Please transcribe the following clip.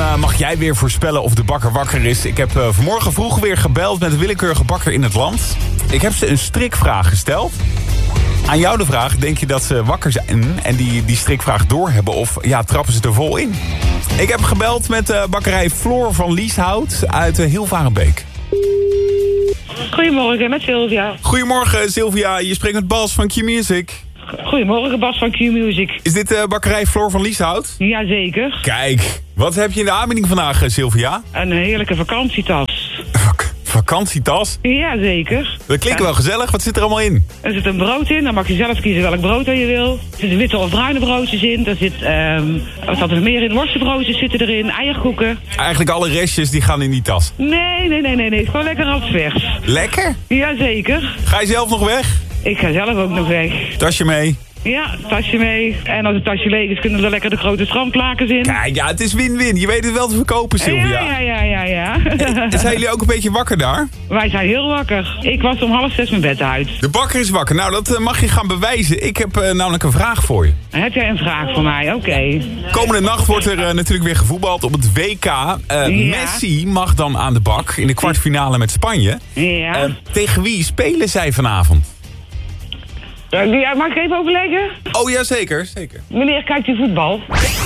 mag jij weer voorspellen of de bakker wakker is. Ik heb vanmorgen vroeg weer gebeld met een willekeurige bakker in het land. Ik heb ze een strikvraag gesteld. Aan jou de vraag, denk je dat ze wakker zijn en die strikvraag doorhebben of trappen ze er vol in? Ik heb gebeld met bakkerij Floor van Lieshout uit Hilvarenbeek. Goedemorgen, met Sylvia. Goedemorgen Sylvia, je spreekt met Bas van Q-Music. Goedemorgen, Bas van Q-Music. Is dit bakkerij Floor van Lieshout? Jazeker. Kijk, wat heb je in de aanbieding vandaag, Sylvia? Een heerlijke vakantietas. Vakantietas? Jazeker. Dat klinkt wel gezellig. Wat zit er allemaal in? Er zit een brood in. Dan mag je zelf kiezen welk brood je wil. Er zitten witte of bruine broodjes in. Er zit, wat staat er nog meer in? Worstenbroodjes zitten erin. Eierkoeken. Eigenlijk alle restjes die gaan in die tas. Nee. Gewoon lekker als vers. Lekker? Jazeker. Ga je zelf nog weg? Ik ga zelf ook nog weg. Tasje mee? Ja, tasje mee. En als het tasje leeg is, kunnen er lekker de grote strandlakens in. Kijk, het is win-win. Je weet het wel te verkopen, Sylvia. Ja. En zijn jullie ook een beetje wakker daar? Wij zijn heel wakker. Ik was om 5:30 mijn bed uit. De bakker is wakker. Nou, dat mag je gaan bewijzen. Ik heb namelijk een vraag voor je. Heb jij een vraag voor mij? Oké. Komende nacht wordt er natuurlijk weer gevoetbald op het WK. Messi mag dan aan de bak in de kwartfinale met Spanje. Ja. Tegen wie spelen zij vanavond? Mag ik even overleggen? Oh ja, zeker. Meneer, kijkt u voetbal?